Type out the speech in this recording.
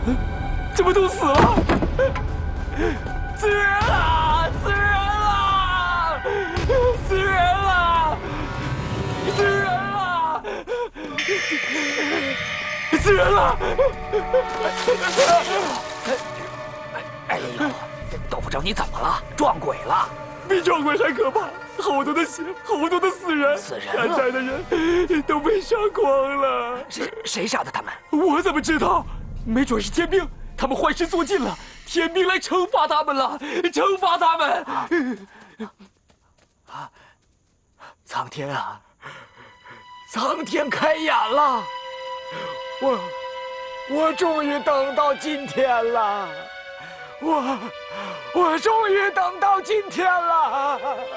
怎么都死了？死人了！死人了！死人了！死人了！死人了！ 哎呦，豆腐长，你怎么了？撞鬼了？ 比撞鬼还可怕！好多的血，好多的死人， 死人看寨的人都被杀光了。 谁杀的他们？ 我怎么知道？没准是天兵，他们坏事做尽了，天兵来惩罚他们了，惩罚他们。 苍天啊，苍天开眼了！我终于等到今天了，我终于等到今天了。